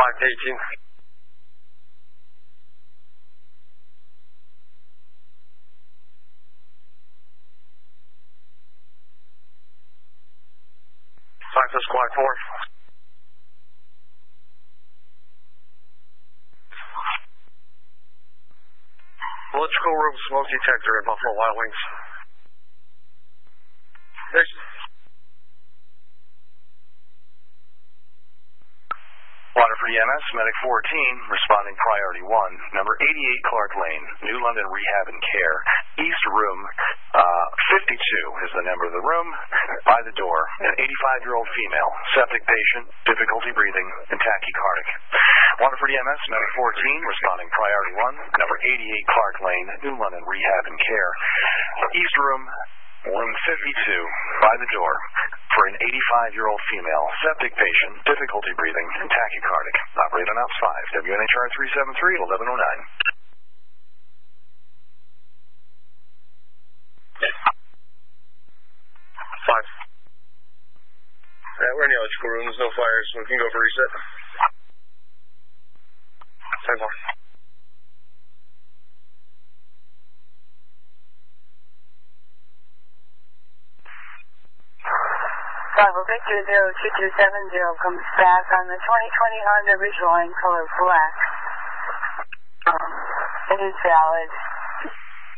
to 18. Five to squad 4. Electrical room smoke detector at Buffalo Wild Wings. Next. Waterford EMS, Medic 14, responding priority 1, number 88 Clark Lane, New London Rehab and Care, East Room, 52 is the number of the room, by the door, an 85-year-old female, septic patient, difficulty breathing, and tachycardic. Waterford EMS, Medic 14, responding priority 1, number 88 Clark Lane, New London Rehab and Care, East Room, Room 52, by the door, for an 85-year-old female, septic patient, difficulty breathing, and tachycardic. Operate on Ops 5, WNHR 373, 1109. Five. We're in the electrical room. There's no fires, so we can go for reset. 10 more. Bravo Victor 02270 comes back on the 2020 Honda Ridgeline color black. It is valid.